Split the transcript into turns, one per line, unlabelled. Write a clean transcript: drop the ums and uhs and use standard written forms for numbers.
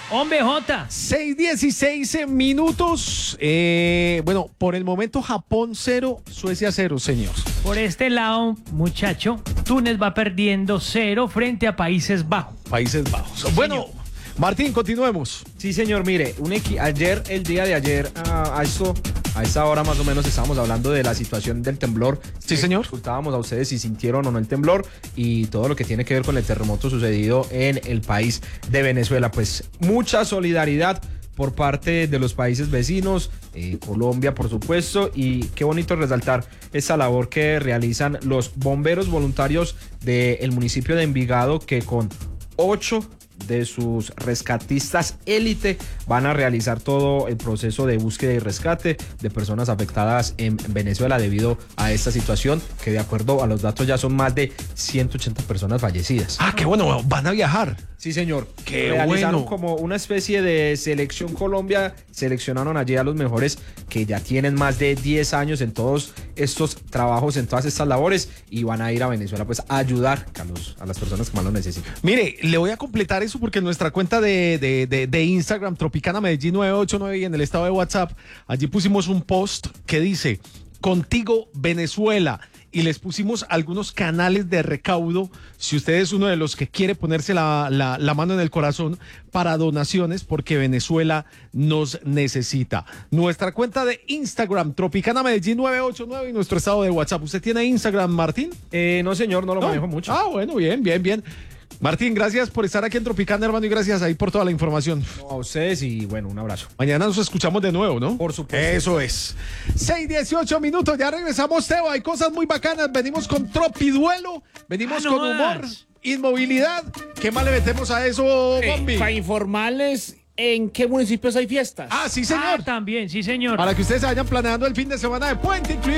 Hombre, Jota.
6:16 minutos. Bueno, por el momento Japón 0, Suecia 0, señor.
Por este lado, muchacho, Túnez va perdiendo 0 frente a Países Bajos.
Países Bajos. Bueno, Martín, continuemos.
Sí, señor, mire, el día de ayer, a esa hora más o menos estábamos hablando de la situación del temblor.
Sí, señor.
Consultábamos a ustedes si sintieron o no el temblor y todo lo que tiene que ver con el terremoto sucedido en el país de Venezuela. Pues mucha solidaridad por parte de los países vecinos, Colombia por supuesto, y qué bonito resaltar esa labor que realizan los bomberos voluntarios del municipio de Envigado, que con 8 de sus rescatistas élite van a realizar todo el proceso de búsqueda y rescate de personas afectadas en Venezuela debido a esta situación, que de acuerdo a los datos ya son más de 180 personas fallecidas.
Ah, qué bueno, van a viajar.
Sí, señor.
Qué
Realizaron
bueno.
como una especie de selección Colombia, seleccionaron allí a los mejores que ya tienen más de 10 años en todos estos trabajos, en todas estas labores, y van a ir a Venezuela pues a ayudar a las personas que más lo necesitan.
Mire, le voy a completar eso porque en nuestra cuenta de Instagram, Tropicana Medellín 989, y en el estado de WhatsApp, allí pusimos un post que dice: Contigo Venezuela, y les pusimos algunos canales de recaudo si usted es uno de los que quiere ponerse la mano en el corazón para donaciones, porque Venezuela nos necesita. Nuestra cuenta de Instagram, Tropicana Medellín 989, y nuestro estado de WhatsApp. ¿Usted tiene Instagram, Martín?
No, señor, no lo manejo mucho.
Ah, bueno, bien. Martín, gracias por estar aquí en Tropicana, hermano, y gracias ahí por toda la información.
A ustedes y bueno, un abrazo.
Mañana nos escuchamos de nuevo, ¿no?
Por supuesto.
Eso es. 6:18 minutos, ya regresamos, Teo. Hay cosas muy bacanas. Venimos con Tropiduelo, venimos
no
con humor,
más.
inmovilidad. ¿Qué más le metemos a eso, Bombi?
Para informarles en qué municipios hay fiestas.
Ah, sí, señor.
También, sí, señor.
Para que ustedes se vayan planeando el fin de semana de puente, incluido